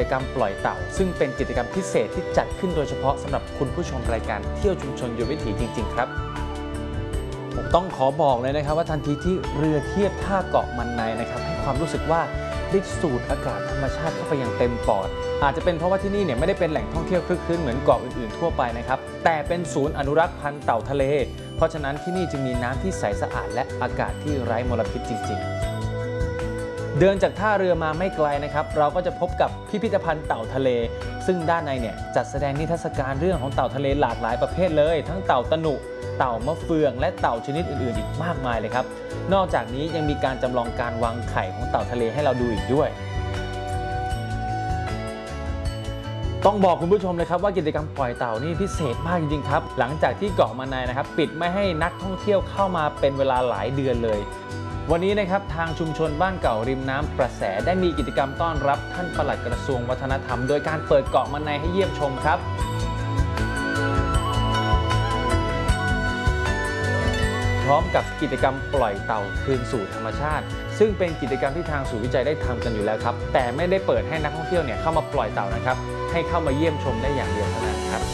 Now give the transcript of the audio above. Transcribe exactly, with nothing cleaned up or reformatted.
จกรรมปล่อยเต่าซึ่งเป็นกิจกรรมพิเศษที่จัดขึ้นโดยเฉพาะสำหรับคุณผู้ชมรายการเที่ยวชุมชนยุทธวิถีจริงๆครับผมต้องขอบอกเลยนะครับว่าทันทีที่เรือเทียบท่าเกาะมันในนะครับให้ความรู้สึกว่าได้สูดอากาศธรรมชาติเข้าไปอย่างเต็มปอดอาจจะเป็นเพราะว่าที่นี่เนี่ยไม่ได้เป็นแหล่งท่องเที่ยวคลึกคลื้นเหมือนเกาะอื่นๆทั่วไปนะครับแต่เป็นศูนย์อนุรักษ์พันธุ์เต่าทะเลเพราะฉะนั้นที่นี่จึงมีน้ำที่ใสสะอาดและอากาศที่ไร้มลพิษจริงๆเดินจากท่าเรือมาไม่ไกลนะครับเราก็จะพบกับพิพิธภัณฑ์เต่าทะเลซึ่งด้านในเนี่ยจัดแสดงนิทรรศการเรื่องของเต่าทะเลหลากหลายประเภทเลยทั้งเต่าตะหนุเต่ามะเฟืองและเต่าชนิดอื่นๆอีกมากมายเลยครับนอกจากนี้ยังมีการจำลองการวางไข่ของเต่าทะเลให้เราดูอีกด้วยต้องบอกคุณผู้ชมเลยครับว่ากิจกรรมปล่อยเต่านี่พิเศษมากจริงๆครับหลังจากที่เกาะมันในนะครับปิดไม่ให้นักท่องเที่ยวเข้ามาเป็นเวลาหลายเดือนเลยวันนี้นะครับทางชุมชนบ้านเก่าริมน้ำประแสได้มีกิจกรรมต้อนรับท่านปลัดกระทรวงวัฒนธรรมโดยการเปิดเกาะมันในให้เยี่ยมชมครับพร้อมกับกิจกรรมปล่อยเต่าคืนสู่ธรรมชาติซึ่งเป็นกิจกรรมที่ทางศูนย์วิจัยได้ทำกันอยู่แล้วครับแต่ไม่ได้เปิดให้นักท่องเที่ยวเนี่ยเข้ามาปล่อยเต่านะครับให้เข้ามาเยี่ยมชมได้อย่างเดียวเท่านั้น